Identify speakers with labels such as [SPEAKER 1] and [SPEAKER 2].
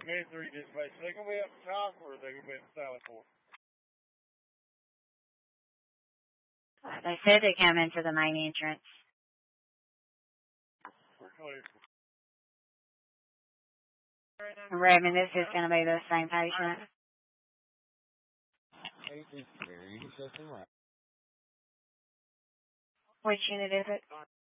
[SPEAKER 1] Main 3 dispatch. They gonna be up top or they gonna be at Sally Port?
[SPEAKER 2] They said they come into the main entrance.
[SPEAKER 1] We're clear.
[SPEAKER 2] Raymond, this is going to be the same patient. Which unit is it?